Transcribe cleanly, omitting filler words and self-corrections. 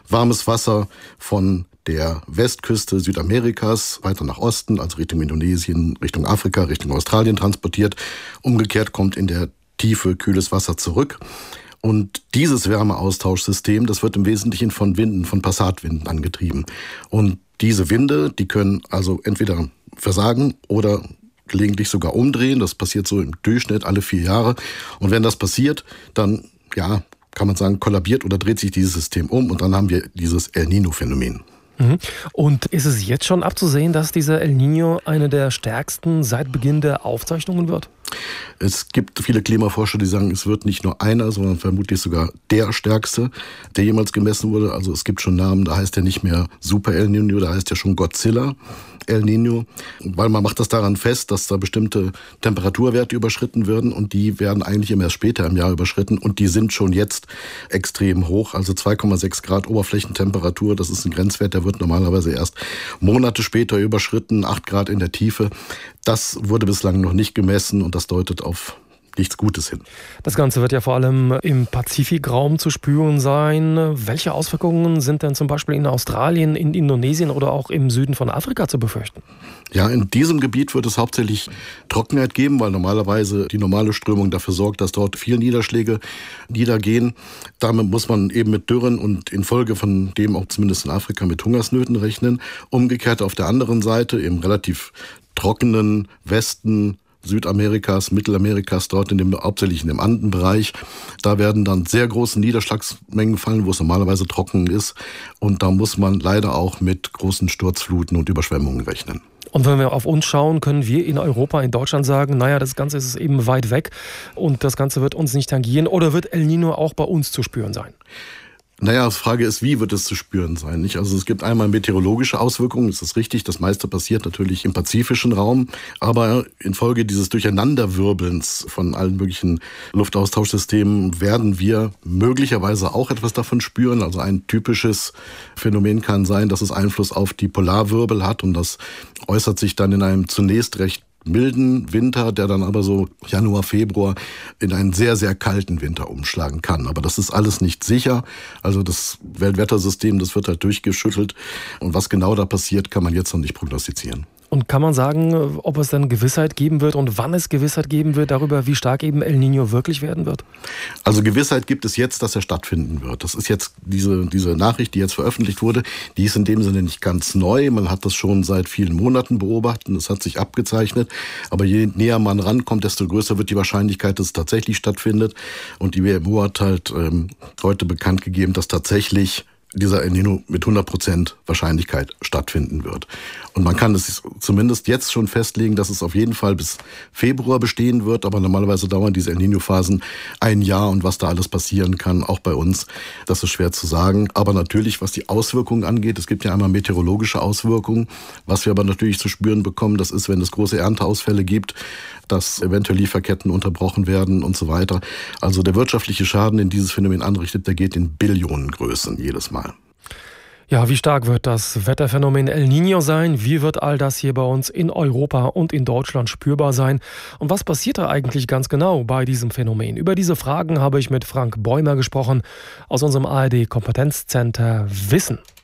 warmes Wasser von der Westküste Südamerikas weiter nach Osten, also Richtung Indonesien, Richtung Afrika, Richtung Australien transportiert. Umgekehrt kommt in der Tiefe kühles Wasser zurück. Und dieses Wärmeaustauschsystem, das wird im Wesentlichen von Winden, von Passatwinden angetrieben. Und diese Winde, die können also entweder versagen oder gelegentlich sogar umdrehen. Das passiert so im Durchschnitt alle 4 Jahre. Und wenn das passiert, dann, ja, kann man sagen, kollabiert oder dreht sich dieses System um. Und dann haben wir dieses El Niño-Phänomen. Und ist es jetzt schon abzusehen, dass dieser El Niño eine der stärksten seit Beginn der Aufzeichnungen wird? Es gibt viele Klimaforscher, die sagen, es wird nicht nur einer, sondern vermutlich sogar der stärkste, der jemals gemessen wurde. Also es gibt schon Namen, da heißt er nicht mehr Super El Niño, da heißt er schon Godzilla El Niño. Weil man macht das daran fest, dass da bestimmte Temperaturwerte überschritten werden und die werden eigentlich immer erst später im Jahr überschritten und die sind schon jetzt extrem hoch. Also 2,6 Grad Oberflächentemperatur, das ist ein Grenzwert, der wird normalerweise erst Monate später überschritten, 8 Grad in der Tiefe. Das wurde bislang noch nicht gemessen und das deutet auf nichts Gutes hin. Das Ganze wird ja vor allem im Pazifikraum zu spüren sein. Welche Auswirkungen sind denn zum Beispiel in Australien, in Indonesien oder auch im Süden von Afrika zu befürchten? Ja, in diesem Gebiet wird es hauptsächlich Trockenheit geben, weil normalerweise die normale Strömung dafür sorgt, dass dort viel Niederschläge niedergehen. Damit muss man eben mit Dürren und infolge von dem auch zumindest in Afrika mit Hungersnöten rechnen. Umgekehrt auf der anderen Seite im relativ trockenen Westen Südamerikas, Mittelamerikas, dort hauptsächlich in dem Andenbereich. Da werden dann sehr große Niederschlagsmengen fallen, wo es normalerweise trocken ist. Und da muss man leider auch mit großen Sturzfluten und Überschwemmungen rechnen. Und wenn wir auf uns schauen, können wir in Europa, in Deutschland sagen, naja, das Ganze ist eben weit weg und das Ganze wird uns nicht tangieren. Oder wird El Niño auch bei uns zu spüren sein? Naja, die Frage ist, wie wird es zu spüren sein? Nicht? Also es gibt einmal meteorologische Auswirkungen, das ist richtig, das meiste passiert natürlich im pazifischen Raum, aber infolge dieses Durcheinanderwirbelns von allen möglichen Luftaustauschsystemen werden wir möglicherweise auch etwas davon spüren. Also ein typisches Phänomen kann sein, dass es Einfluss auf die Polarwirbel hat und das äußert sich dann in einem zunächst recht milden Winter, der dann aber so Januar, Februar in einen sehr, sehr kalten Winter umschlagen kann. Aber das ist alles nicht sicher. Also das Weltwettersystem, das wird halt durchgeschüttelt. Und was genau da passiert, kann man jetzt noch nicht prognostizieren. Und kann man sagen, ob es dann Gewissheit geben wird und wann es Gewissheit geben wird darüber, wie stark eben El Niño wirklich werden wird? Also Gewissheit gibt es jetzt, dass er stattfinden wird. Das ist jetzt diese Nachricht, die jetzt veröffentlicht wurde, die ist in dem Sinne nicht ganz neu. Man hat das schon seit vielen Monaten beobachtet und es hat sich abgezeichnet. Aber je näher man rankommt, desto größer wird die Wahrscheinlichkeit, dass es tatsächlich stattfindet. Und die WMO hat halt heute bekannt gegeben, dass tatsächlich dieser El Niño mit 100% Wahrscheinlichkeit stattfinden wird. Und man kann es zumindest jetzt schon festlegen, dass es auf jeden Fall bis Februar bestehen wird, aber normalerweise dauern diese El Niño-Phasen ein Jahr und was da alles passieren kann, auch bei uns, das ist schwer zu sagen. Aber natürlich, was die Auswirkungen angeht, es gibt ja einmal meteorologische Auswirkungen, was wir aber natürlich zu spüren bekommen, das ist, wenn es große Ernteausfälle gibt, dass eventuell Lieferketten unterbrochen werden und so weiter. Also der wirtschaftliche Schaden, den dieses Phänomen anrichtet, der geht in Billionengrößen jedes Mal. Ja, wie stark wird das Wetterphänomen El Niño sein? Wie wird all das hier bei uns in Europa und in Deutschland spürbar sein? Und was passiert da eigentlich ganz genau bei diesem Phänomen? Über diese Fragen habe ich mit Frank Bäumer gesprochen aus unserem ARD-Kompetenzcenter Wissen.